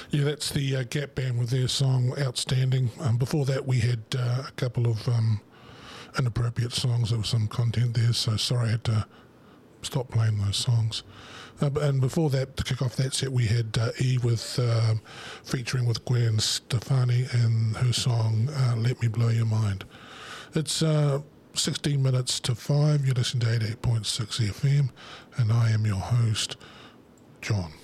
Yeah, that's the Gap Band with their song Outstanding. Before that, we had a couple of inappropriate songs. There was some content there, so sorry I had to stop playing those songs. And before that, to kick off that set, we had Eve with featuring with Gwen Stefani and her song Let Me Blow Your Mind. It's 16 minutes to 5. You're listening to 88.6 FM, and I am your host, John.